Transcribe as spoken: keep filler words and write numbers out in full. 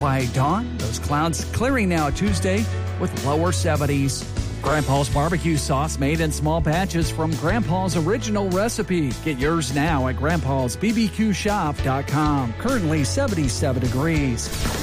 By dawn, those clouds clearing now Tuesday with lower seventies. Grandpa's barbecue sauce made in small batches from Grandpa's original recipe. Get yours now at grandpas b b q shop dot com. Currently seventy-seven degrees.